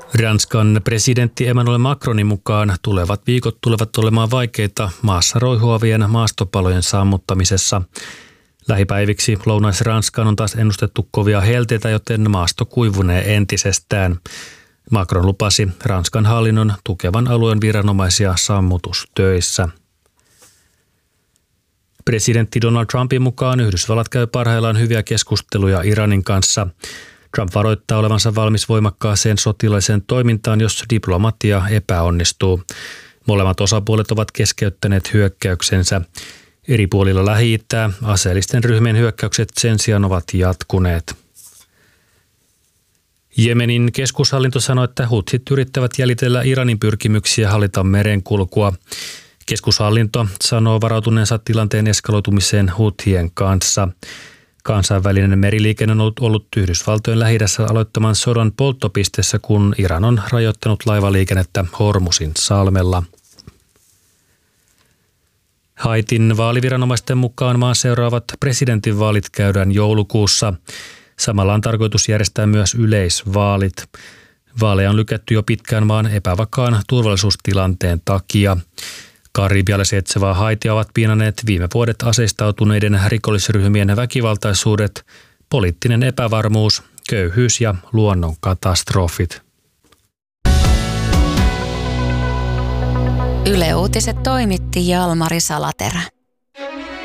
Ranskan presidentti Emmanuel Macronin mukaan tulevat viikot tulevat olemaan vaikeita maassa roihuavien maastopalojen sammuttamisessa. Lähipäiviksi Lounais-Ranskaan on taas ennustettu kovia helteitä, joten maasto kuivunee entisestään. Macron lupasi Ranskan hallinnon tukevan alueen viranomaisia sammutustöissä. Presidentti Donald Trumpin mukaan Yhdysvallat käy parhaillaan hyviä keskusteluja Iranin kanssa. Trump varoittaa olevansa valmis voimakkaaseen sotilaalliseen toimintaan, jos diplomatia epäonnistuu. Molemmat osapuolet ovat keskeyttäneet hyökkäyksensä. Eri puolilla Lähi-itää aseellisten ryhmien hyökkäykset sen sijaan ovat jatkuneet. Jemenin keskushallinto sanoi, että hutsit yrittävät jäljitellä Iranin pyrkimyksiä hallita merenkulkua. Keskushallinto sanoo varautuneensa tilanteen eskaloitumiseen huthien kanssa. Kansainvälinen meriliikenne on ollut Yhdysvaltojen Lähi-idässä aloittaman sodan polttopisteessä, kun Iran on rajoittanut laivaliikennettä Hormuzin salmella. Haitin vaaliviranomaisten mukaan maan seuraavat presidentinvaalit käydään joulukuussa. Samalla on tarkoitus järjestää myös yleisvaalit. Vaaleja on lykätty jo pitkään maan epävakaan turvallisuustilanteen takia. Karibialle sijaitsevaa Haitia ovat piinaneet viime vuodet aseistautuneiden rikollisryhmien väkivaltaisuudet, poliittinen epävarmuus, köyhyys ja luonnonkatastrofit. Yle Uutiset toimitti Jalmari Salaterä.